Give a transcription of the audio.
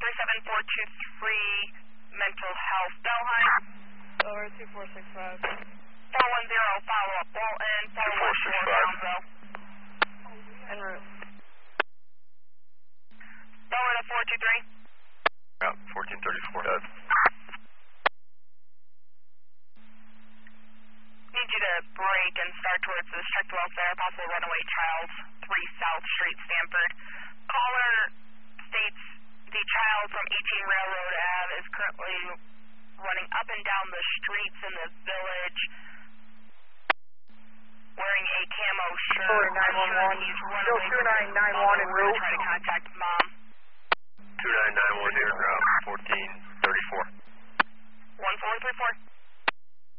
37423 mental health. Belheim. Over 2465. 410, follow-up Walton. 414, Brownsville. En route. Delta 423. Route 1434. Need you to break and start towards the checked welfare, possible runaway child, 3 South Street, Stanford. Caller states the child from 18 Railroad Ave is currently running up and down the streets in the village, wearing a camo shirt. 911. He's running Still away 2991 en route. Try to contact mom. 2991 here, Route 1434. 1434.